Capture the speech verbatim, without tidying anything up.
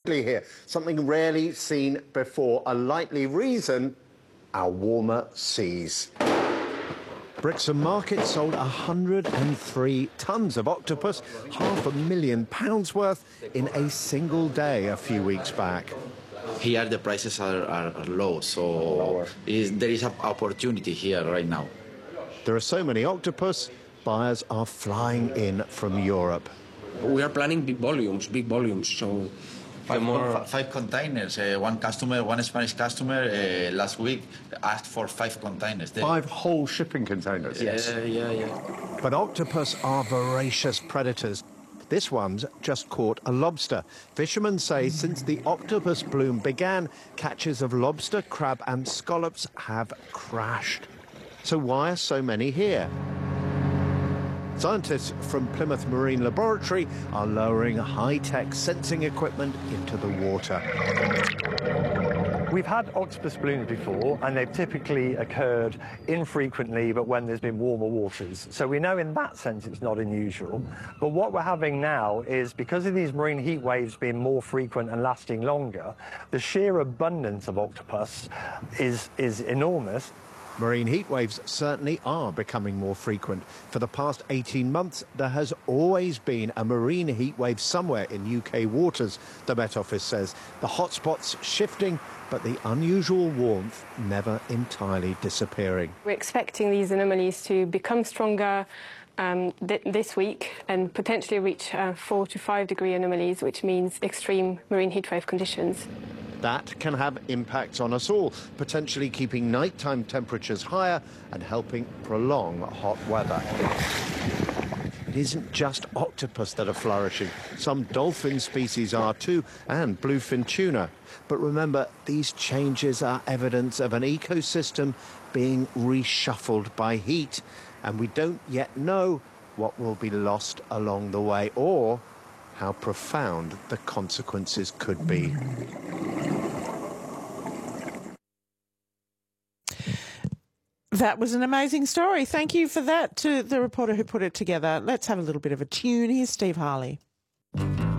uniquely here, something rarely seen before. A likely reason, our warmer seas. Brixham Market sold one hundred and three tonnes of octopus, half a million pounds worth, in a single day a few weeks back. Here the prices are, are, are low, so is, there is an opportunity here right now. There are so many octopus, buyers are flying in from Europe. We are planning big volumes, big volumes, so... Five, more... five containers. Uh, one customer, one Spanish customer, uh, last week asked for five containers. They... Five whole shipping containers? Yes. Yeah, yeah, yeah. But octopus are voracious predators. This one's just caught a lobster. Fishermen say since the octopus bloom began, catches of lobster, crab and scallops have crashed. So why are so many here? Scientists from Plymouth Marine Laboratory are lowering high-tech sensing equipment into the water. We've had octopus blooms before, and they've typically occurred infrequently, but when there's been warmer waters. So we know in that sense it's not unusual. But what we're having now is, because of these marine heat waves being more frequent and lasting longer, the sheer abundance of octopus is, is enormous. Marine heat waves certainly are becoming more frequent. For the past eighteen months, there has always been a marine heat wave somewhere in U K waters, the Met Office says. The hotspots shifting, but the unusual warmth never entirely disappearing. We're expecting these anomalies to become stronger um, th this week and potentially reach uh, four to five degree anomalies, which means extreme marine heat wave conditions. That can have impacts on us all, potentially keeping nighttime temperatures higher and helping prolong hot weather. It isn't just octopus that are flourishing. Some dolphin species are too, and bluefin tuna. But remember, these changes are evidence of an ecosystem being reshuffled by heat, and we don't yet know what will be lost along the way or how profound the consequences could be. That was an amazing story. Thank you for that to the reporter who put it together. Let's have a little bit of a tune. Here's Steve Harley.